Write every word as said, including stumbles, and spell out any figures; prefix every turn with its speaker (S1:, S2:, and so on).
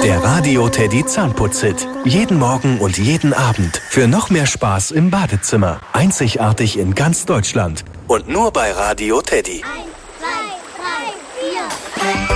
S1: Der Radio Teddy Zahnputz-Hit. Jeden Morgen und jeden Abend. Für noch mehr Spaß im Badezimmer. Einzigartig in ganz Deutschland. Und nur bei Radio Teddy.
S2: Eins, zwei, drei, vier.